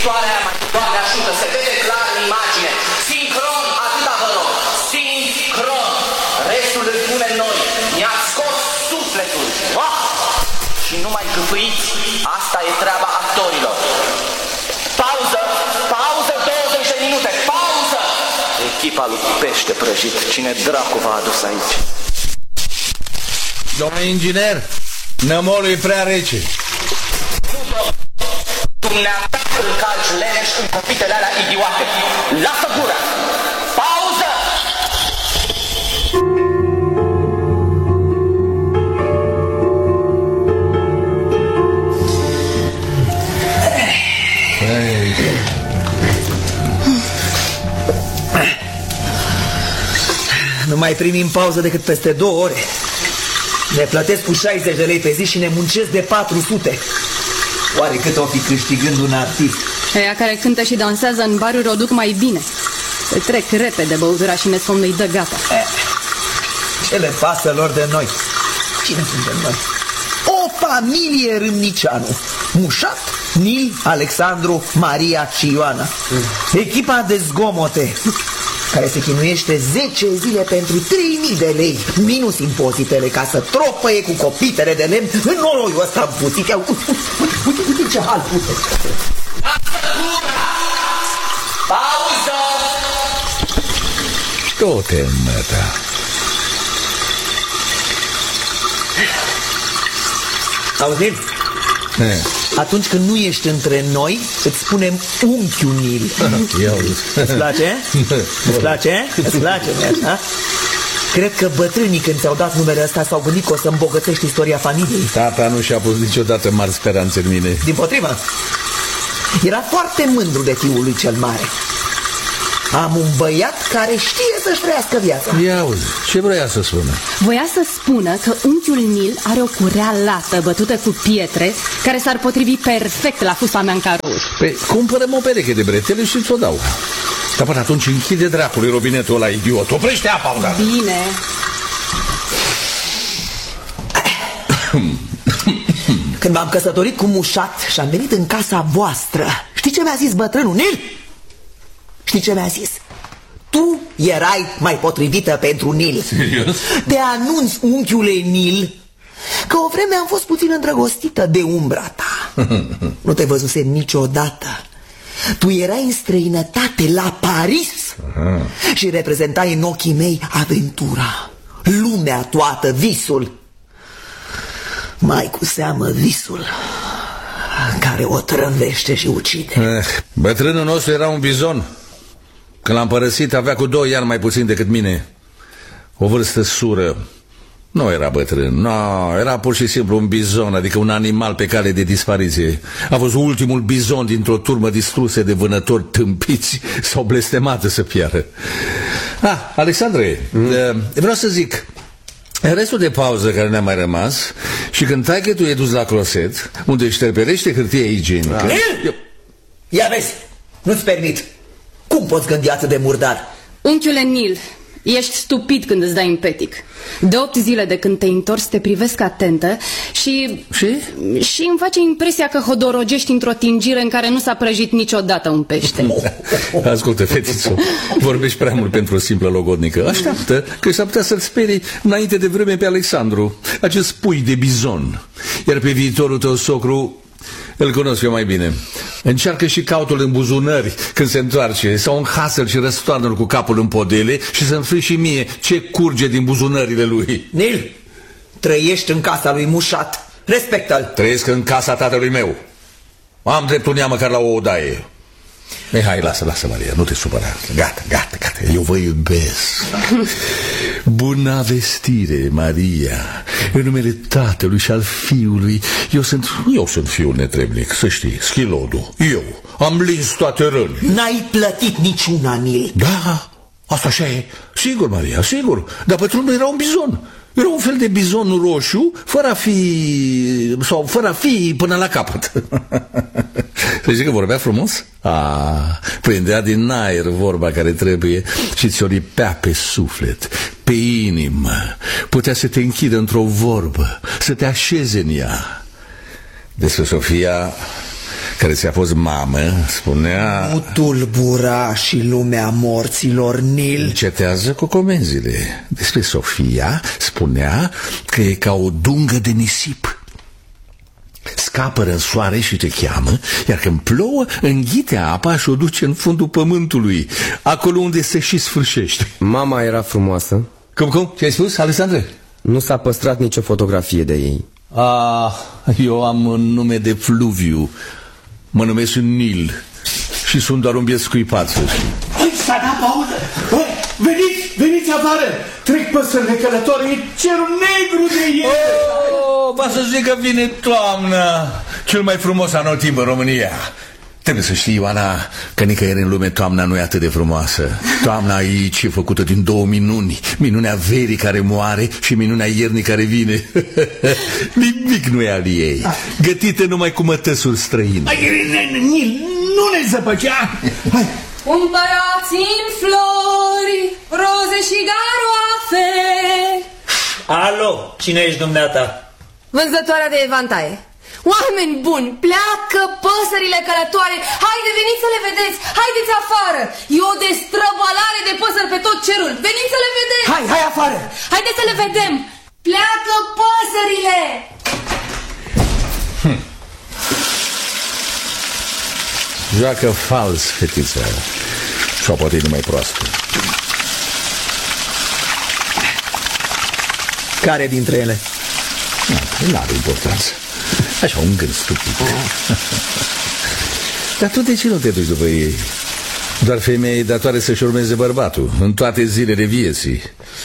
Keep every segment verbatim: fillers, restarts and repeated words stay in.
Picioarea aia, mai Doamne ajută, se vede clar în imagine. Sincron, atâta vă rog. Sincron. Restul îl punem noi. Mi-ați scos sufletul. Ah! Și nu mai câmpâiți. Asta e treaba actorilor. Pauză! Pauză douăzeci de minute! Pauză! Echipa lui Pește Prăjit. Cine dracu v-a adus aici? Domnule inginer, nămolul e prea rece. Dumneata îl calci leneș în copitele alea idiote. Lasă gura! Pauză! Nu mai primim pauză decât peste două ore. Ne plătesc cu șaizeci de lei pe zi și ne muncesc de patru sute. Oare cât o fi câștigând un artist? Aia care cântă și dansează în baruri o duc mai bine. Se trec repede băutura și nesomnul îi dă gata. Eh, ce le pasă lor de noi? Cine suntem noi? O familie Râmnicianu. Mușat, Nil, Alexandru, Maria și Ioana. mm. Echipa de zgomote care se chinuiește zece zile pentru trei mii de lei minus impozitele ca să tropăie cu copitele de lemn în noroiul ăsta împuțit. Uite, uite, uite, uite ce hal pute. Pauză! Du-te, măta. Auzi? E. Atunci când nu ești între noi, îți spunem unchiul Nil. Îți place? Îți place? Îți place, așa? Cred că bătrânii când ți-au dat numele ăsta s-au gândit că o să îmbogățești istoria familiei. Tata nu și-a pus niciodată mari speranțe în mine. Dimpotrivă, era foarte mândru de fiul lui cel mare. Am un băiat care știe să-și trăiască viața. Ia auzi, ce vrea să spună? Voia să spună că unchiul Nil are o curea lată bătută cu pietre care s-ar potrivi perfect la fusta mea în carul. Păi cumpărăm o pereche de bretele și ți-o dau. Dar până atunci închide dracului robinetul ăla, idiot. Oprește apa, da. Bine. Când m-am căsătorit cu Mușat și am venit în casa voastră, știi ce mi-a zis bătrânul Nil? Știi ce mi-a zis? Tu erai mai potrivită pentru Nil. Serios? Te anunț, unchiule Nil, că o vreme am fost puțin îndrăgostită de umbra ta. Nu te văzusem niciodată. Tu erai în străinătate la Paris. Aha. Și reprezentai în ochii mei aventura, lumea toată, visul. Mai cu seamă visul care o trăvește și ucide. eh, Bătrânul nostru era un bizon. Când l-am părăsit avea cu doi ani mai puțin decât mine. O vârstă sură. Nu era bătrân, no, era pur și simplu un bizon, adică un animal pe cale de dispariție. A fost ultimul bizon dintr-o turmă distrusă de vânători tâmpiți sau blestemată să piară. Ah, Alexandre, mm. vreau să zic, restul de pauză care ne-a mai rămas și când taică-tu e dus la closet, unde șterperește hârtie igienică... Nil! Ia vezi, nu-ți permit. Cum poți gândi atât de murdar? Unchiule Nil, ești stupid când îți dai în petic. De opt zile de când te-ai întors te privesc atentă și... Și? Și îmi face impresia că hodorogești într-o tingire în care nu s-a prăjit niciodată un pește. Ascultă, fetițo, vorbești prea mult pentru o simplă logodnică. Așteaptă că s-ar putea să-l sperii înainte de vreme pe Alexandru, acest pui de bizon. Iar pe viitorul tău socru îl cunosc eu mai bine. Încearcă și cautul în buzunări când se întoarce, sau în hasăl și răstoarnă-l cu capul în podele și să-mi spui și mie ce curge din buzunările lui. Nil, trăiești în casa lui Mușat. Respectă-l. Trăiesc în casa tatălui meu. Am dreptul nea măcar la o odaie. Ei, hai, lasă, lasă, Maria, nu te supăra. Gata, gata, gata, eu vă iubesc. Bună vestire, Maria. În numele tatălui și al fiului. Eu sunt, eu sunt fiul netrebnic, să știi, Schilodul. Eu am lins toate răni. N-ai plătit niciuna, Nil. Da, asta așa e. Sigur, Maria, sigur. Dar pătrunul era un bizon. Era un fel de bizon roșu, fără a fi... sau fără a fi până la capăt. Să zic că vorbea frumos? Ah, prindea din aer vorba care trebuie și ți-o lipea pe suflet, pe inimă. Putea să te închidă într-o vorbă, să te așeze în ea. Despre Sofia care ți-a fost mamă, spunea... Nu tulbura și lumea morților, Nil. Încetează cu comenzile. Despre Sofia spunea că e ca o dungă de nisip. Scapără în soare și te cheamă, iar când plouă, înghite apa și o duce în fundul pământului, acolo unde se și sfârșește. Mama era frumoasă. Cum, cum? Ce ai spus, Alexandre? Nu s-a păstrat nicio fotografie de ei. Ah, eu am un nume de Fluviu. Mă numesc Nil și sunt doar un biet scuipat, să știi. Hai, s-a dat pauză! Băi, veniți, veniți afară! Trec păsările călătorii, e cerul negru de ieri! Oh, va să zic că vine toamna, cel mai frumos anotimp în România. Trebuie să știi, Ioana, că nicăieri în lume toamna nu e atât de frumoasă. Toamna aici e făcută din două minuni. Minunea verii care moare și minunea iernii care vine. Nimic nu e al ei. Gătite numai cu mătăsuri străine. Nil, nu ne zăpăcea! Hai! Cumpărați-mi flori, roze și garoafe. Alo, cine ești dumneata? Vânzătoarea de evantaie. Oameni buni, pleacă păsările călătoare. Haide, veniți să le vedeți. Haideți afară. E o destrăbălare de păsări pe tot cerul. Veniți să le vedeți. Hai, hai afară. Haideți să le vedem. Pleacă păsările. Hm. Joacă fals, fetița. Sau poate e numai proastă. Care dintre ele? Nu are importanță. Așa, un gând stupid. Dar tu de ce nu te duci după ei? Doar femeia e datoare să-și urmeze bărbatul în toate zilele vieții.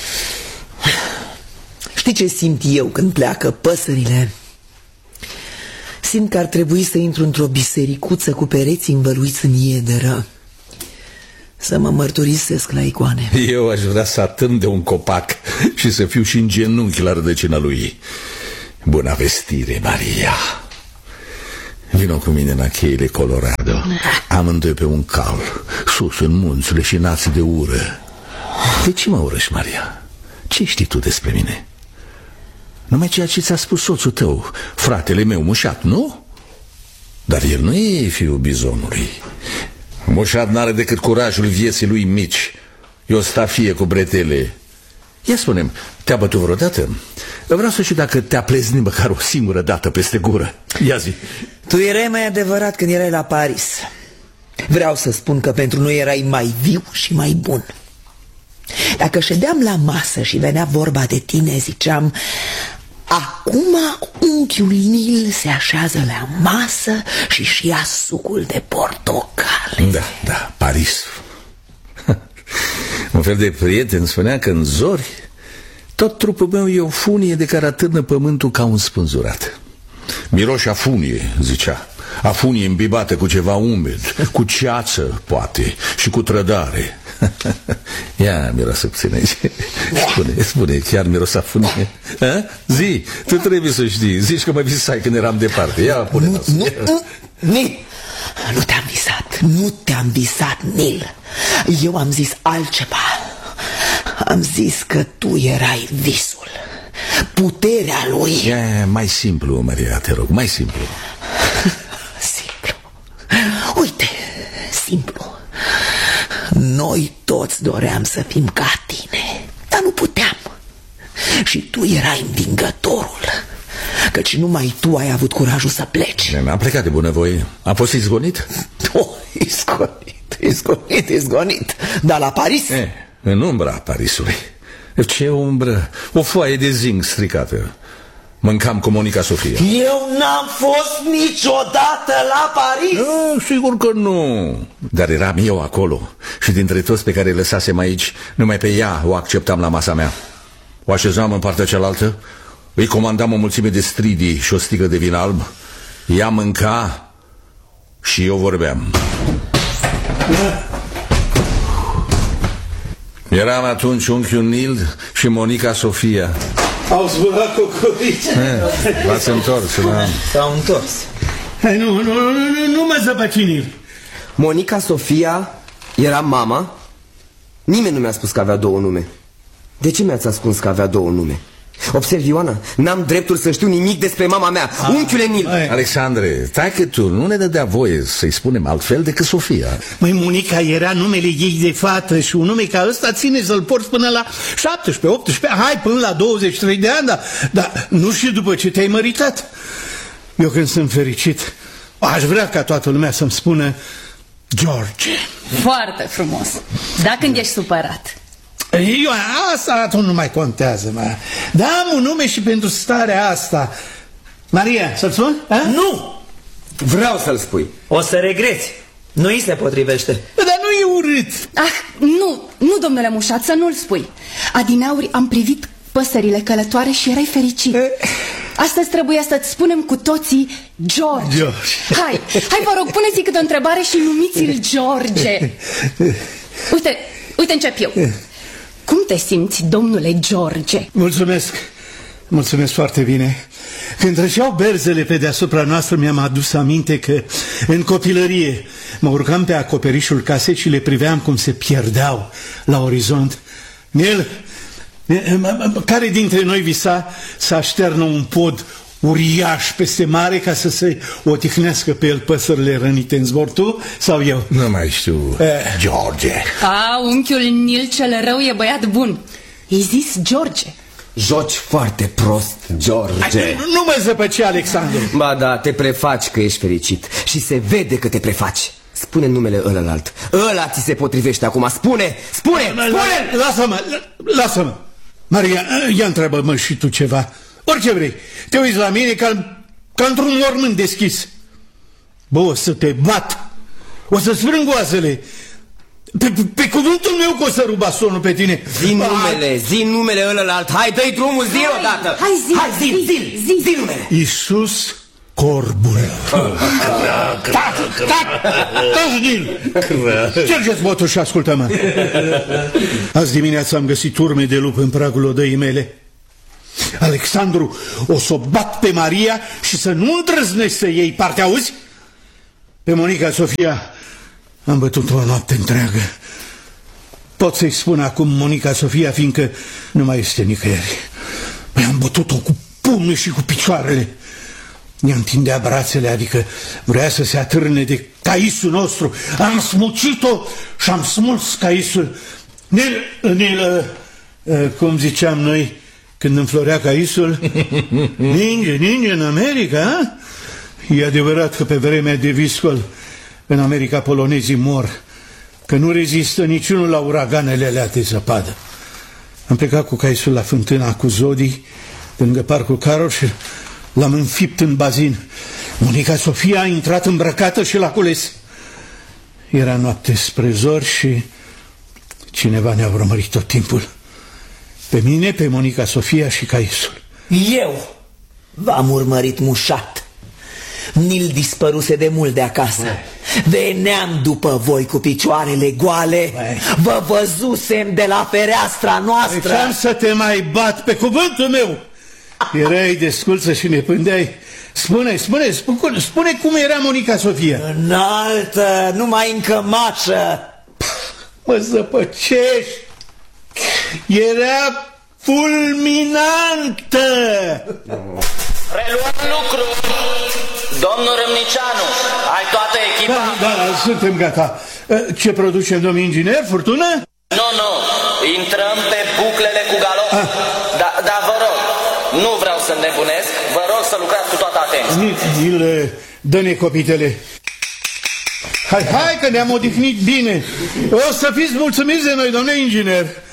Știi ce simt eu când pleacă păsările? Simt că ar trebui să intru într-o bisericuță cu pereții învăluiți în iederă, să mă mărturisesc la icoane. Eu aș vrea să atârn de un copac și să fiu și în genunchi la rădăcina lui. Bună vestire, Maria. Vino cu mine în cheile Colorado. Amândoi pe un cal, sus în munți leșinați de ură. De ce mă urăști, Maria? Ce știi tu despre mine? Numai ceea ce ți-a spus soțul tău, fratele meu Mușat, nu? Dar el nu e fiul bizonului. Mușat n-are decât curajul vieții lui mici. E o stafie cu bretele. Ia spune-mi, te-a bătut vreodată? Vreau să știu dacă te-a pleznit măcar o singură dată peste gură. Ia zi. Tu erai mai adevărat când erai la Paris. Vreau să spun că pentru noi erai mai viu și mai bun. Dacă ședeam la masă și venea vorba de tine, ziceam: acum unchiul Nil se așează la masă și-și ia sucul de portocale. Da, da, Paris. Un fel de prieten spunea că în zori tot trupul meu e o funie de care atârnă pământul ca un spânzurat. Miroși a funie, zicea. A funie îmbibată cu ceva umed, cu ceață, poate, și cu trădare. Ia, miroasă puțin aici. Spune, spune, chiar miros a funie? Ha? Zi, tu trebuie să știi. Zici că mă visai când eram departe. Ia, pune nu, nu, nu, Nil, nu te-am visat. Nu te-am visat, Nil. Eu am zis altceva. Am zis că tu erai visul, puterea lui. E mai simplu, Maria, te rog, mai simplu. Simplu. Uite, simplu. Noi toți doream să fim ca tine, dar nu puteam. Și tu erai învingătorul, căci numai tu ai avut curajul să pleci. Am plecat de bunăvoie. Am fost izgonit? Oh, izgonit, izgonit, izgonit. Dar la Paris? E, în umbra Parisului. Ce umbră? O foaie de zinc stricată. Mâncam cu Monica Sofia. Eu n-am fost niciodată la Paris. A, sigur că nu. Dar eram eu acolo. Și dintre toți pe care îi lăsasem aici, numai pe ea o acceptam la masa mea. O așezam în partea cealaltă, îi comandam o mulțime de stridii și o sticlă de vin alb. Ea mânca și eu vorbeam. Eram atunci unchiul Nil și Monica Sofia. Au zburat cocorici. V-ați întors, da? S-au întors. Hai, nu, nu, nu, nu, nu mă zăpăci, Nil. Monica Sofia era mama? Nimeni nu mi-a spus că avea două nume. De ce mi-ați ascuns că avea două nume? Observ, Ioana, n-am dreptul să știu nimic despre mama mea. Ah, unchiule Nil. Alexandre, stai că tu nu ne dădea voie să-i spunem altfel decât Sofia. Măi, Monica era numele ei de fată și un nume ca ăsta ține să-l porți până la șaptesprezece, optsprezece, hai, până la douăzeci și trei de ani, dar, dar nu și după ce te-ai măritat. Eu când sunt fericit, aș vrea ca toată lumea să-mi spună George. Foarte frumos. Da, când ești supărat. Eu, asta atunci nu mai contează, mă. Da, am un nume și pentru starea asta. Maria, să-l spun? A? Nu! Vreau să-l spui. O să regreți. Nu îi se potrivește. Dar nu e urât. Ah, nu, nu, domnule Mușat, să nu-l spui. Adineauri am privit păsările călătoare și erai fericit. Astăzi trebuie să-ți spunem cu toții George. George. Hai, hai, vă rog, puneți-i câte o întrebare și numiți-l George. Uite, uite, încep eu. Cum te simți, domnule George? Mulțumesc, mulțumesc foarte bine. Când treceau berzele pe deasupra noastră, mi-am adus aminte că în copilărie mă urcam pe acoperișul casei și le priveam cum se pierdeau la orizont. Nel, care dintre noi visa să așternă un pod uriaș peste mare ca să se odihnească pe el păsările rănite în zbor, tu sau eu? Nu mai știu. Eh. George. A, unchiul Nil cel rău e băiat bun. I zis George. Joci foarte prost, George. Ai, nu, nu mă zăpăci, Alexandru. Ba da, te prefaci că ești fericit și se vede că te prefaci. Spune numele ălălalt. Ăla ți se potrivește acum. Spune, spune, spune! Lasă-mă, lasă-mă. Maria, ia întreabă-mă și tu ceva. Orice vrei. Te uiți la mine ca, ca într-un mormânt deschis. Bă, o să te bat. O să strâng oasele. Pe, pe, pe cuvântul meu că o să rup bastonul pe tine. Zi numele, zi numele ălălalt. Hai, dă-i drumul, zi odată. Hai, zi, hai, zi, zi, zi, zi, zi numele. Iisus Corbul. Taci, Nil! Ștergeți botul și ascultă-mă. Azi dimineața am găsit urme de lup în pragul odăii mele. Alexandru, o să o bat pe Maria și să nu îndrăznești să iei parte, auzi? Pe Monica Sofia am bătut o noapte întreagă. Pot să-i spun acum Monica Sofia, fiindcă nu mai este nicăieri. Păi am bătut-o cu pumnul și cu picioarele. Ne întindea brațele, adică vrea să se atârne de caisul nostru. Am smucit-o și am smuls caisul. Nel, nel, cum ziceam noi când înflorea caisul, ninge, ninge în America, a? E adevărat că pe vremea de viscol în America polonezii mor, că nu rezistă niciunul la uraganele alea de zăpadă. Am plecat cu caisul la fântâna cu Zodii, lângă parcul Carol, și l-am înfipt în bazin. Monica Sofia a intrat îmbrăcată și l-a cules. Era noapte spre zori și cineva ne-a urmărit tot timpul. Pe mine, pe Monica Sofia și caisul. Eu v-am urmărit Mușat. Nil dispăruse de mult de acasă. Veneam după voi cu picioarele goale. Vă văzusem de la fereastra noastră. Ce-am să te mai bat, pe cuvântul meu? Erai desculță și ne pândeai. Spune, spune, spune, spune cum era Monica Sofia. Înaltă, numai în cămașă. Mă zăpăcești. Era fulminantă. Reluăm lucru. Domnul Râmnicianu, ai toată echipa? Da, da, suntem gata. Ce producem, domnul inginer, furtună? Nu, nu, intrăm pe buclele cu galop. Ah. Da, da, vă rog, nu vreau să nebunesc, vă rog să lucrați cu toată atenția. Nil, dă-ne copitele. Hai, hai că ne-am odihnit bine. O să fiți mulțumiți de noi, domnule inginer.